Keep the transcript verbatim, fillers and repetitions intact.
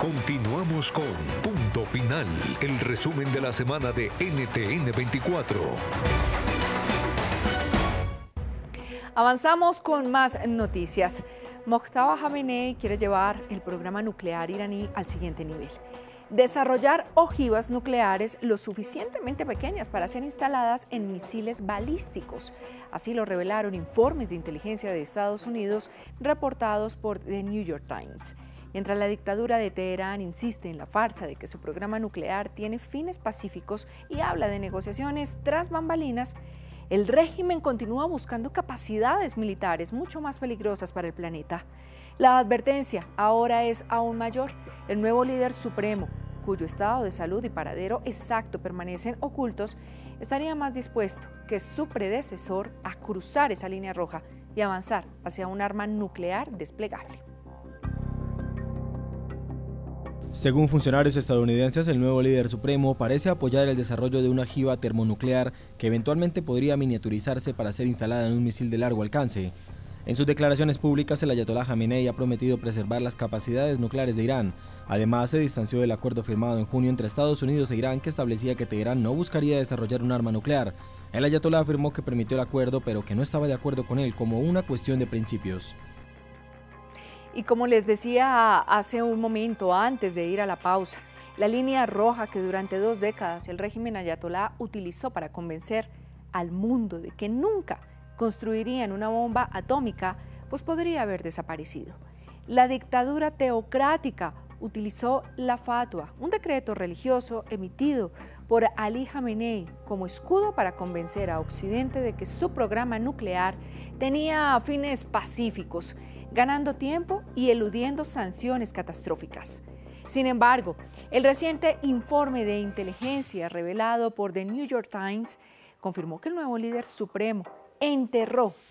Continuamos con Punto Final, el resumen de la semana de N T N veinticuatro. Avanzamos con más noticias. Mojtaba Khamenei quiere llevar el programa nuclear iraní al siguiente nivel. Desarrollar ojivas nucleares lo suficientemente pequeñas para ser instaladas en misiles balísticos. Así lo revelaron informes de inteligencia de Estados Unidos reportados por The New York Times. Mientras la dictadura de Teherán insiste en la farsa de que su programa nuclear tiene fines pacíficos y habla de negociaciones tras bambalinas, el régimen continúa buscando capacidades militares mucho más peligrosas para el planeta. La advertencia ahora es aún mayor. El nuevo líder supremo, cuyo estado de salud y paradero exacto permanecen ocultos, estaría más dispuesto que su predecesor a cruzar esa línea roja y avanzar hacia un arma nuclear desplegable. Según funcionarios estadounidenses, el nuevo líder supremo parece apoyar el desarrollo de una ojiva termonuclear que eventualmente podría miniaturizarse para ser instalada en un misil de largo alcance. En sus declaraciones públicas, el ayatolá Khamenei ha prometido preservar las capacidades nucleares de Irán. Además, se distanció del acuerdo firmado en junio entre Estados Unidos e Irán que establecía que Teherán no buscaría desarrollar un arma nuclear. El ayatolá afirmó que permitió el acuerdo, pero que no estaba de acuerdo con él como una cuestión de principios. Y como les decía hace un momento antes de ir a la pausa, la línea roja que durante dos décadas el régimen ayatolá utilizó para convencer al mundo de que nunca construirían una bomba atómica, pues podría haber desaparecido. La dictadura teocrática utilizó la fatwa, un decreto religioso emitido por Ali Khamenei, como escudo para convencer a Occidente de que su programa nuclear tenía fines pacíficos, ganando tiempo y eludiendo sanciones catastróficas. Sin embargo, el reciente informe de inteligencia revelado por The New York Times confirmó que el nuevo líder supremo enterró